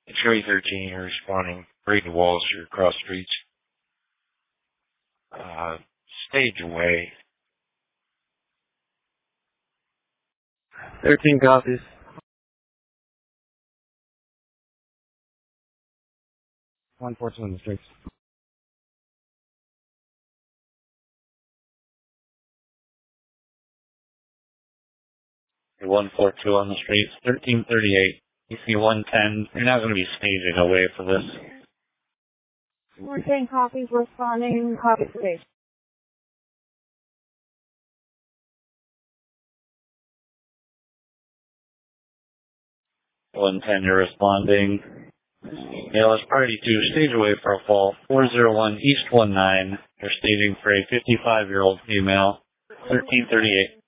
Cherry 13, you're responding. Brady Walls, you're across streets. Stage away. 13 copies. 142 on the streets. 142 on the streets. 1338. You see 110. You're not going to be staging away for this. 110 copies responding. Copy stage. 110, you're responding. ALS Party 2, stage away for a fall. 401 East 19. You're staging for a 55-year-old female. 1338.